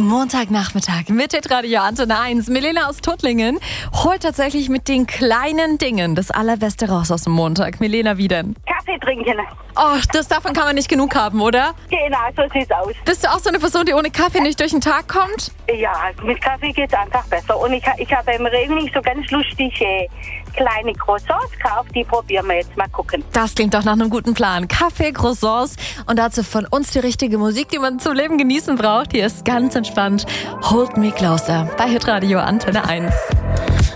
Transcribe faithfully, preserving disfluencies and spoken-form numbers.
Montagnachmittag mit Hitradio Antenne eins. Milena aus Tuttlingen holt tatsächlich mit den kleinen Dingen das Allerbeste raus aus dem Montag. Milena, wie denn? Kaffee trinken. Oh, das davon kann man nicht genug haben, oder? Genau, so sieht's aus. Bist du auch so eine Person, die ohne Kaffee nicht durch den Tag kommt? Ja, mit Kaffee geht's einfach besser. Und ich, ich habe im Regen so ganz lustige kleine Croissants gekauft, die probieren wir jetzt mal gucken. Das klingt doch nach einem guten Plan. Kaffee, Croissants und dazu von uns die richtige Musik, die man zum Leben genießen braucht. Hier ist ganz entspannt Hold Me Closer bei Hitradio Antenne eins.